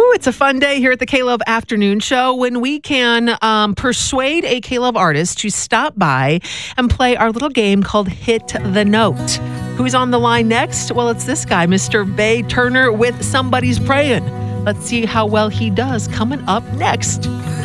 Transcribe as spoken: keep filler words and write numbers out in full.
It's a fun day here at the K-Love Afternoon Show when we can um, persuade a K-Love artist to stop by and play our little game called Hit the Note. Who's on the line next? Well, it's this guy, Mister Bay Turner with Somebody's Praying. Let's see how well he does coming up next.